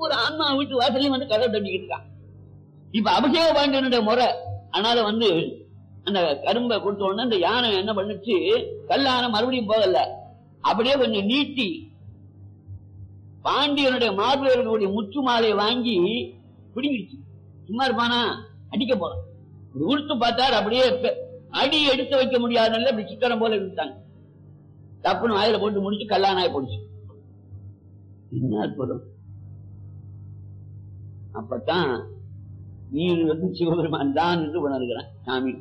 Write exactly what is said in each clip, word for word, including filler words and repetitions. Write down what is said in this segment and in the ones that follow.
ஒவ்வொரு ஆன்மா வீட்டு வாசலையும் வந்து கதை தட்டிக்கிட்டு இருக்கான். இப்ப அபிஷேக பாண்டியனுடைய முறை. அதனால வந்து அந்த கரும்பை கொடுத்த உடனே அந்த யானை என்ன பண்ணுச்சு, கல்லான மறுபடியும் போகல, அப்படியே கொஞ்சம் நீட்டி பாண்டியனுடைய மார்பர்களுடைய முற்று மாலையை வாங்கி பிடிங்கிடுச்சு. சும்மா இருப்பானா, அடிக்க போறான். உடுத்து பார்த்தார், அப்படியே அடி எடுத்து வைக்க முடியாதுல்ல, இப்படி சிக்கனம் போல இருந்துட்டாங்க. தப்புன்னு வாயில போட்டு முடிச்சு கல்லானாய் போடுச்சு. என்ன அற்புதம்! அப்பத்தான் நீ வந்து சிவபெருமான் தான் என்று உணர்கிறான் சாமி.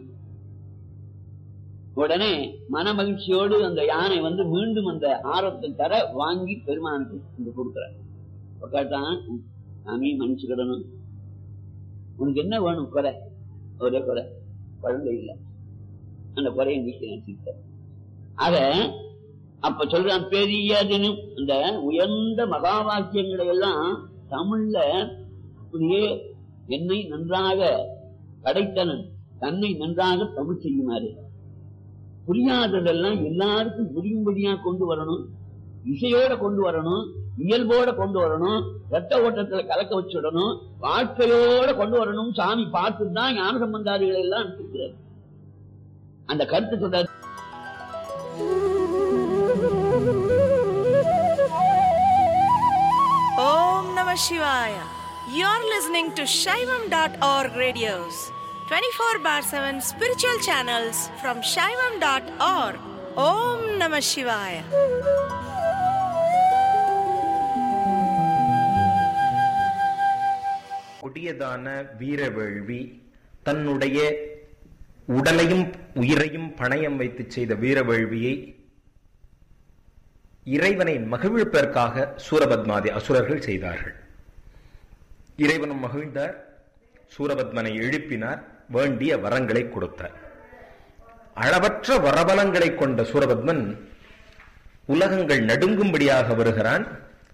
உடனே மன மகிழ்ச்சியோடு அந்த யானை வந்து மீண்டும் அந்த ஆரத்தை தர வாங்கி பெருமானுக்கு கொடுக்கிறார். கேட்டான், சாமி மன்னிச்சுக்கிடணும், உனக்கு என்ன வேணும்? குறை, ஒரே குறை, குழந்தை இல்லை. அந்த குறையை நீக்க அத அப்ப சொல்றான். பெரியதுன்னு அந்த உயர்ந்த மகா வாக்கியங்களை எல்லாம் தமிழ்ல அப்படியே என்னை நன்றாக படைத்தனன் தன்னை நன்றாக தமிழ் செய்யுமாறு, புரியாததெல்லாம் எல்லாருக்கும் புரியும்படியா கொண்டு வரணும், இசையோட கொண்டு வரணும், இயல்போட கொண்டு வரணும், ரத்த ஓட்டத்துல கலக்க வச்சுடணும், வாழ்க்கையோட கொண்டு வரணும். சாமி பார்த்துதான் ஞான சம்பந்தாதிகளை எல்லாம் அனுப்பிக்கிறார். அந்த கருத்து சொல்றாரு. Om Namah Shivaya. You're listening to Shaivam dot org radios, twenty-four bar seven spiritual channels from Shaivam dot org. Om Namah Shivaya. கொடியதான வீரவேள்வி, தன்னுடைய உடலையும் உயிரையும் பணயம் வைத்து செய்த வீரவேள்வியை இறைவனை மகிழ்ப்பதற்காக சூரபத்மாதி அசுரர்கள் செய்தார்கள். இறைவனும் மகிழ்ந்தார், சூரபத்மனை எழுப்பினார், வேண்டிய வரங்களை கொடுத்தார். அளவற்ற வரபலங்களை கொண்ட சூரபத்மன் உலகங்கள் நடுங்கும்படியாக வருகிறான்.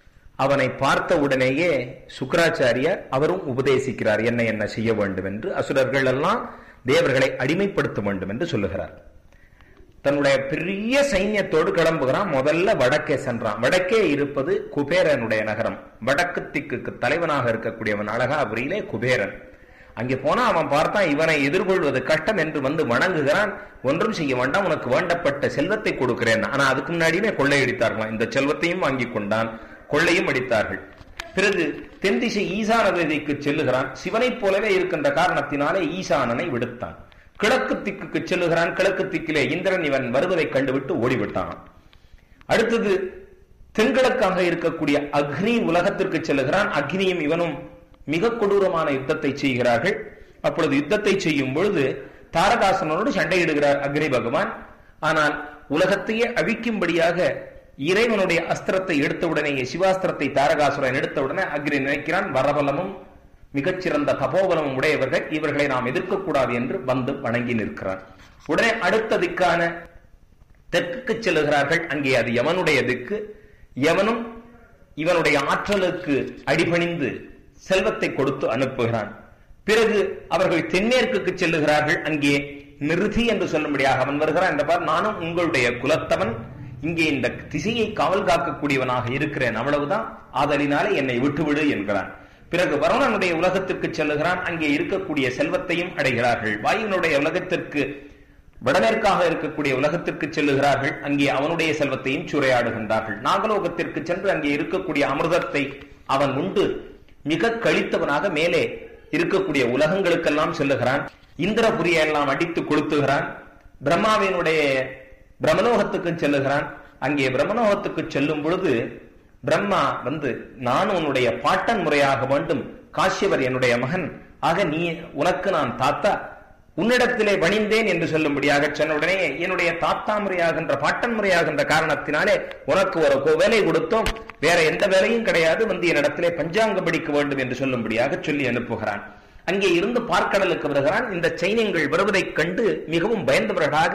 அவனை பார்த்த உடனேயே சுக்கராச்சாரியார் அவரும் உபதேசிக்கிறார், என்ன என்ன செய்ய வேண்டும் என்று. அசுரர்கள் எல்லாம் தேவர்களை அடிமைப்படுத்த வேண்டும் என்று சொல்லுகிறார். தன்னுடைய பெரிய சைன்யத்தோடு கிளம்புகிறான். முதல்ல வடக்கே சென்றான். வடக்கே இருப்பது குபேரனுடைய நகரம். வடக்கு திக்குக்கு தலைவனாக இருக்கக்கூடியவன் அழகாபுரியிலே குபேரன். அங்கே போனா அவன் பார்த்தான், இவனை எதிர்கொள்வது கஷ்டம் என்று வந்து வணங்குகிறான். ஒன்றும் செய்ய வேண்டாம், உனக்கு வேண்டப்பட்ட செல்வத்தை கொடுக்கிறேன். ஆனா அதுக்கு முன்னாடியுமே கொள்ளையடித்தார்களாம். இந்த செல்வத்தையும் வாங்கி கொண்டான், கொள்ளையும் அடித்தார்கள். பிறகு தென் திசை ஈசான வேதிக்கு செல்லுகிறான். சிவனைப் போலவே இருக்கின்ற காரணத்தினாலே ஈசானனை விடுத்தான். கிழக்கு திக்குக்கு செல்லுகிறான். கிழக்கு திக்கிலே இந்திரன் இவன் வருவதை கண்டுவிட்டு ஓடிவிட்டான். அடுத்தது தென்கிழக்காக இருக்கக்கூடிய அக்னி உலகத்திற்கு செல்லுகிறான். அக்னியும் இவனும் மிக கொடூரமான யுத்தத்தை செய்கிறார்கள். அப்பொழுது யுத்தத்தை செய்யும் பொழுது தாரகாசுரனோடு சண்டையிடுகிறார் அக்னி பகவான். ஆனால் உலகத்தையே அழிக்கும்படியாக இறைவனுடைய அஸ்திரத்தை எடுத்தவுடனேயே, சிவாஸ்திரத்தை தாரகாசுரன் எடுத்தவுடனே அக்னி நினைக்கிறான், வரபலமும் மிகச்சிறந்த தபோபலமும் உடையவர்கள், இவர்களை நாம் எதிர்க்கக்கூடாது என்று வந்து வணங்கி நிற்கிறார். உடனே அடுத்த திக்கான தெற்குக்கு செல்லுகிறார்கள். அங்கே அது யமனுடைய திக்கு. யவனும் இவனுடைய ஆற்றலுக்கு அடிபணிந்து செல்வத்தை கொடுத்து அனுப்புகிறான். பிறகு அவர்கள் தென்மேற்குக்கு செல்லுகிறார்கள். அங்கே நிருதி என்று சொல்லும்படியாக அவன் வருகிறான். இந்த பார், நானும் உங்களுடைய குலத்தவன், இங்கே இந்த திசையை காவல் காக்கக்கூடியவனாக இருக்கிறேன், அவ்வளவுதான், ஆதலினாலே என்னை விட்டுவிடு என்கிறான். பிறகு வருணனுடைய உலகத்திற்கு செல்லுகிறான். அங்கே இருக்கக்கூடிய செல்வத்தையும் அடைகிறார்கள். வாயுனுடைய உலகத்திற்கு வடமேற்காக இருக்கக்கூடிய உலகத்திற்கு செல்லுகிறார்கள். அங்கே அவனுடைய செல்வத்தையும் சூறையாடுகின்றார்கள். நாகலோகத்திற்கு சென்று அங்கே இருக்கக்கூடிய அமிர்தத்தை அவன் உண்டு மிக கழித்தவனாக மேலே இருக்கக்கூடிய உலகங்களுக்கெல்லாம் செல்லுகிறான். இந்திரபுரியெல்லாம் அடித்து கொளுத்துகிறான். பிரம்மாவினுடைய பிரம்மலோகத்துக்கு செல்லுகிறான். அங்கே பிரம்மலோகத்துக்கு செல்லும் பொழுது பிரம்மா வந்து, நான் உன்னுடைய பாட்டன் முறையாக வேண்டும், காஷ்யவர் என்னுடைய மகன், ஆக நீ உனக்கு நான் தாத்தா, உன்னிடத்திலே வணிந்தேன் என்று சொல்லும்படியாக சொன்ன உடனே, என்னுடைய தாத்தா முறையாகின்ற பாட்டன் முறையாகின்ற காரணத்தினாலே உனக்கு ஒரு வேலை கொடுத்தோம், வேற எந்த வேலையும் கிடையாது, வந்து என்னிடத்திலே பஞ்சாங்கம் படிக்க வேண்டும் என்று சொல்லும்படியாக சொல்லி அனுப்புகிறான். அங்கே இருந்து பார்க்கடலுக்கு வருகிறான். இந்த சைன்யங்கள் வருவதைக் கண்டு மிகவும் பயந்தவர்களாக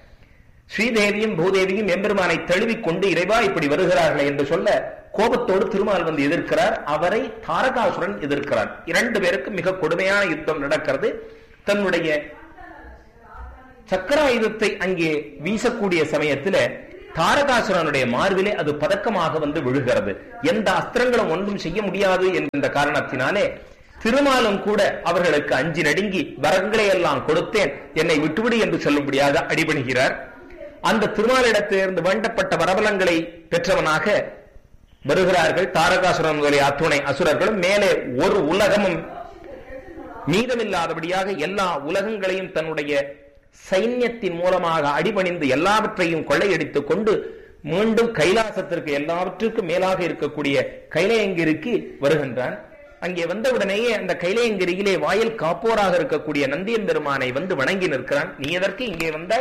ஸ்ரீதேவியும் பூதேவியும் எம்பெருமானை தழுவிக்கொண்டு, இறைவா இப்படி வருகிறார்கள் என்று சொல்ல, கோபத்தோடு திருமால் வந்து எதிர்க்கிறார். அவரை தாரகாசுரன் எதிர்க்கிறார். இரண்டு பேருக்கு மிக கொடுமையான யுத்தம் நடக்கிறது. தன்னுடைய சக்கராயுதத்தை அங்கே வீசக்கூடிய சமயத்தில் தாரகாசுரனுடைய மார்பிலே அது பதக்கமாக வந்து விழுகிறது. எந்த அஸ்திரங்களும் ஒன்றும் செய்ய முடியாது என்கின்ற காரணத்தினாலே திருமாலும் கூட அவர்களுக்கு அஞ்சி நடுங்கி வரங்களை எல்லாம் கொடுத்தேன், என்னை விட்டுவிடு என்று சொல்லும்படியாக அடிபணிகிறார். அந்த திருமாலிடத்திலிருந்து வேண்டப்பட்ட வரபலங்களை பெற்றவனாக வருகிறார்கள் தாரகாசுரனுடைய அத்துணை அசுரர்களும். மேலே ஒரு உலகமும் மீதமில்லாதபடியாக எல்லா உலகங்களையும் தன்னுடைய சைன்யத்தின் மூலமாக அடிபணிந்து எல்லாவற்றையும் கொள்ளையடித்துக் கொண்டு மீண்டும் கைலாசத்திற்கு எல்லாவற்றுக்கும் மேலாக இருக்கக்கூடிய கைலையங்கிரிக்கு வருகின்றான். அங்கே வந்தவுடனேயே அந்த கைலையங்கிரியிலே வாயில் காப்போராக இருக்கக்கூடிய நந்தியம் பெருமானை வந்து வணங்கி நிற்கிறான். நீ எதற்கு இங்கே வந்த?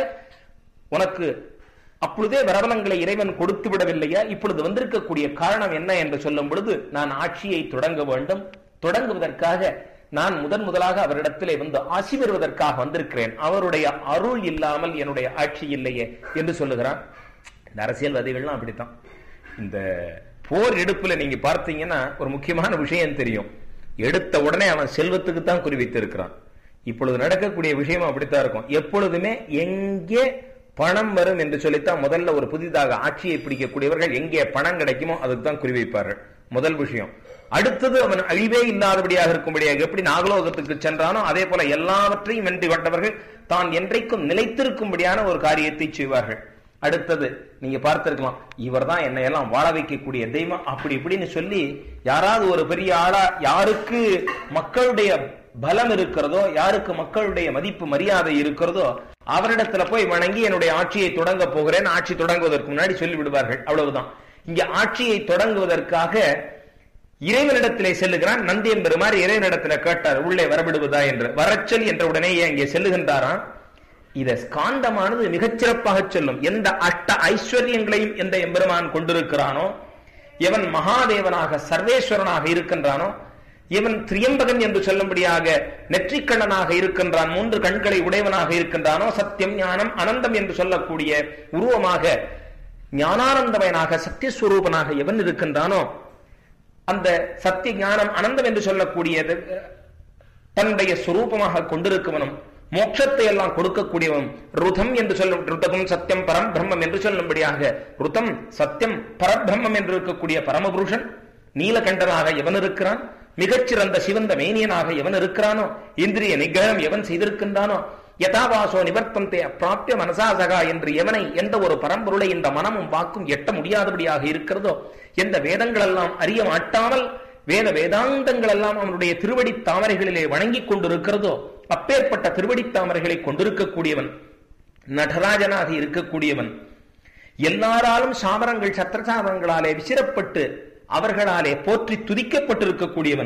உனக்கு அப்பொழுதே வரவலங்களை இறைவன் கொடுத்து விடவில்லையா? இப்பொழுது வந்திருக்கக்கூடிய காரணம் என்ன என்று சொல்லும் பொழுது, நான் ஆட்சியை தொடங்க வேண்டும், தொடங்குவதற்காக நான் முதன் முதலாக அவரிடத்திலே வந்து ஆசி பெறுவதற்காக வந்திருக்கிறேன், அவருடைய அருள் இல்லாமல் என்னுடைய ஆட்சி இல்லையே என்று சொல்லுகிறான். இந்த அரசியல்வாதிகள்லாம் அப்படித்தான். இந்த போர் எடுப்புல நீங்க பார்த்தீங்கன்னா ஒரு முக்கியமான விஷயம் தெரியும். எடுத்த உடனே அவன் செல்வத்துக்கு தான் குறிவித்து இருக்கிறான். இப்பொழுது நடக்கக்கூடிய விஷயம் அப்படித்தான் இருக்கும். எப்பொழுதுமே எங்கே பணம் வரும் என்று சொல்லித்தான் முதல்ல ஒரு புதிதாக ஆட்சியை பிடிக்கக்கூடியவர்கள் எங்கே பணம் கிடைக்குமோ அதுக்கு தான் குறிவைப்பார்கள். முதல் விஷயம். அடுத்தது அவன் அழிவே இல்லாதபடியாக இருக்கும்படியாக எப்படி நாகலோகத்துக்கு சென்றானோ அதே போல எல்லாவற்றையும் வென்று கொண்டவர்கள் தான் என்றைக்கும் நிலைத்திருக்கும்படியான ஒரு காரியத்தை செய்வார்கள். அடுத்தது நீங்க பார்த்திருக்கலாம், இவர் தான் என்னை எல்லாம் வாழ வைக்கக்கூடிய தெய்வம் அப்படி இப்படின்னு சொல்லி யாராவது ஒரு பெரிய ஆளா யாருக்கு மக்களுடைய பலம் இருக்கிறதோ, யாருக்கு மக்களுடைய மதிப்பு மரியாதை இருக்கிறதோ அவரிடத்துல போய் வணங்கி என்னுடைய ஆட்சியை தொடங்க போகிறேன், ஆட்சி தொடங்குவதற்கு முன்னாடி சொல்லி விடுவார்கள். அவ்வளவுதான். இங்க ஆட்சியை தொடங்குவதற்காக இறைவனிடத்திலே செல்லுகிறான். நந்தியம் பெருமாறு இறைவனிடத்துல கேட்டார், உள்ளே வரவிடுவதா என்று. வரச்சல் என்ற உடனேயே அங்கே செல்லுகின்றாராம். இத ஸ்காந்தமானது மிகச்சிறப்பாக சொல்லும். எந்த அஷ்ட ஐஸ்வர்யங்களையும் எந்த எம்பெருமான் கொண்டிருக்கிறானோ, எவன் மகாதேவனாக சர்வேஸ்வரனாக இருக்கின்றானோ, இவன் திரியம்பகன் என்று சொல்லும்படியாக நெற்றிக்கண்ணனாக இருக்கின்றான், மூன்று கண்களை உடையவனாக இருக்கின்றானோ, சத்தியம் ஞானம் அனந்தம் என்று சொல்லக்கூடிய உருவமாக ஞானானந்தமயனாக சத்தியஸ்வரூபனாக எவன் இருக்கின்றானோ, அந்த சத்திய ஞானம் அனந்தம் என்று சொல்லக்கூடியது தன்னுடைய சுரூபமாக கொண்டிருக்கவனும், மோட்சத்தை எல்லாம் கொடுக்கக்கூடியவன், ருதம் என்று சொல்லும் ருதகம் சத்தியம் பரம் பிரம்மம் என்று சொல்லும்படியாக ருதம் சத்தியம் பரபிரம்மம் என்று இருக்கக்கூடிய பரமபுருஷன் நீலகண்டனாக எவன் இருக்கிறான், மிகச்சிறந்த சிவந்த மேனியனாக எவன் இருக்கிறானோ, இந்திரிய நிகிரகம் எவன் செய்திருக்கின்றானோ, யதாவாசோ நிவர்த்தந்தே அப்பிராப்திய மனசாசகா என்று எவனை எந்த ஒரு பரம்பொருளை இந்த மனமும் வாக்கும் எட்ட முடியாதபடியாக இருக்கிறதோ, எந்த வேதங்கள் எல்லாம் அறிய மாட்டாமல் வேத வேதாந்தங்கள் எல்லாம் அவனுடைய திருவடி தாமரைகளிலே வணங்கிக் கொண்டிருக்கிறதோ, அப்பேற்பட்ட திருவடி தாமரைகளை கொண்டிருக்கக்கூடியவன், நடராஜனாக இருக்கக்கூடியவன், எல்லாராலும் சாமரங்கள் சத்திரசாமரங்களாலே விசிறப்பட்டு அவர்களாலே போற்றி துதிக்கப்பட்டிருக்கக்கூடியவன்,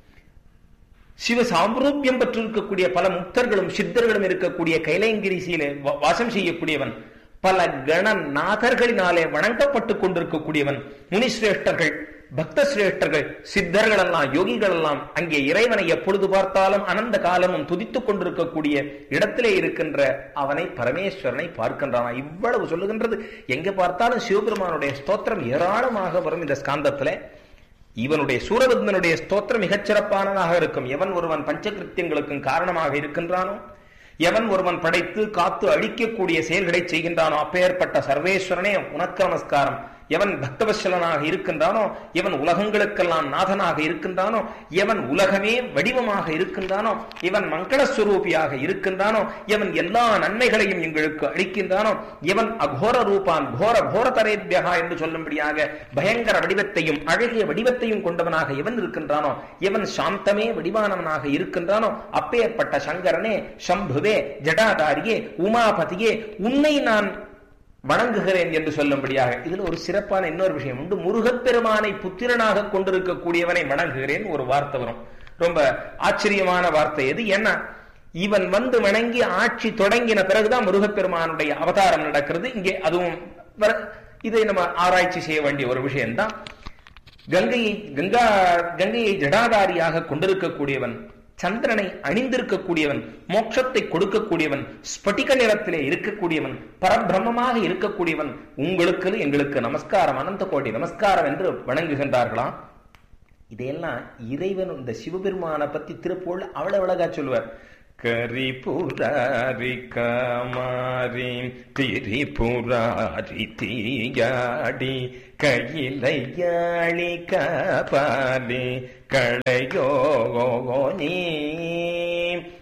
சிவ சாம்ரூபியம் பெற்றிருக்கக்கூடிய பல முக்தர்களும் சித்தர்களும் இருக்கக்கூடிய கைலையங்கிரிசியிலே வாசம் செய்யக்கூடியவன், பல கணநாதர்களினாலே வணங்கப்பட்டுக் கொண்டிருக்கக்கூடியவன், முனிசிரேஷ்டர்கள் பக்த சிரேஷ்டர்கள் சித்தர்கள் எல்லாம் யோகிகள் எல்லாம் அங்கே இறைவனை எப்பொழுது பார்த்தாலும் அனந்த காலமும் துதித்துக் கொண்டிருக்கக்கூடிய இடத்திலே இருக்கின்ற அவனை பரமேஸ்வரனை பார்க்கின்றான். இவ்வளவு சொல்லுகின்றது. எங்க பார்த்தாலும் சிவபெருமானுடைய ஸ்தோத்திரம் ஏராளமாக வரும் இந்த ஸ்காந்தத்துல. இவனுடைய சூரபத்மனுடைய ஸ்தோத்திரம் மிகச் சிறப்பானதாக இருக்கும். எவன் ஒருவன் பஞ்சகிருத்தியங்களுக்கும் காரணமாக இருக்கின்றானோ, எவன் ஒருவன் படைத்து காத்து அழிக்கக்கூடிய செயல்களை செய்கின்றானோ, அப்பேற்பட்ட சர்வேஸ்வரனே உனக்கு நமஸ்காரம். எவன் பக்தவசலனாக இருக்கின்றானோ, எவன் உலகங்களுக்கெல்லாம் நாதனாக இருக்கின்றானோ, எவன் உலகமே வடிவமாக இருக்கின்றானோ, இவன் மங்களஸ்வரூபியாக இருக்கின்றானோ, எவன் எல்லா நன்மைகளையும் எங்களுக்கு அளிக்கின்றானோ, எவன் அகோர ரூபான் கோர கோரதரேபியகா என்று சொல்லும்படியாக பயங்கர வடிவத்தையும் அழகிய வடிவத்தையும் கொண்டவனாக எவன் இருக்கின்றானோ, எவன் சாந்தமே வடிவானவனாக இருக்கின்றானோ, அப்பேற்பட்ட சங்கரனே, சம்புவே, ஜடாதாரியே, உமாபதியே, உன்னை நான் வணங்குகிறேன் என்று சொல்லும்படியாக. இதுல ஒரு சிறப்பான இன்னொரு விஷயம் உண்டு. முருகப்பெருமானை புத்திரனாக கொண்டிருக்கக்கூடியவனை வணங்குகிறேன் ஒரு வார்த்தை வரும். ரொம்ப ஆச்சரியமான வார்த்தை எது? ஏன்னா இவன் வந்து வணங்கி ஆட்சி தொடங்கின பிறகுதான் முருகப்பெருமானுடைய அவதாரம் நடக்கிறது. இங்கே அதுவும் இதை நம்ம ஆராய்ச்சி செய்ய வேண்டிய ஒரு விஷயம்தான். கங்கையை கங்கா கங்கையை ஜடாதாரியாக கொண்டிருக்கக்கூடியவன், சந்திரனை அணிந்திருக்கக்கூடியவன், மோட்சத்தை கொடுக்கக்கூடியவன், ஸ்பட்டிக நிறத்திலே இருக்கக்கூடியவன், பரபிரம்மமாக இருக்கக்கூடியவன், உங்களுக்கு எங்களுக்கு நமஸ்காரம், அனந்த கோடி நமஸ்காரம் என்று வணங்குகின்றார்களாம். இதையெல்லாம் இறைவன் இந்த சிவபெருமான பத்தி திருப்போல் அவ்வளவு அழகா சொல்லுவார். கரிபுராரி காமாரி திரிபுராரி தீயாடி கையிலையாளி காபாலி களையோ நீ